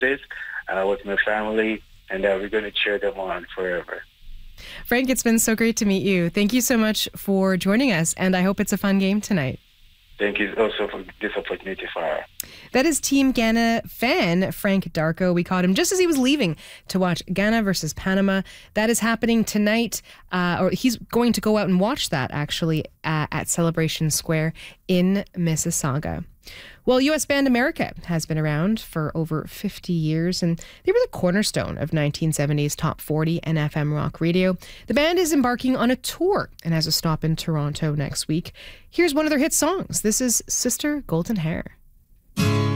this with my family, and we're going to cheer them on forever. Frank, it's been so great to meet you. Thank you so much for joining us, and I hope it's a fun game tonight. Thank you also for this opportunity, Farah. That is Team Ghana fan Frank Darko. We caught him just as he was leaving to watch Ghana versus Panama. That is happening tonight, or he's going to go out and watch that actually at Celebration Square in Mississauga. Well, U.S. band America has been around for over 50 years, and they were the cornerstone of 1970s top 40 and FM rock radio. The band is embarking on a tour and has a stop in Toronto next week. Here's one of their hit songs. This is Sister Golden Hair.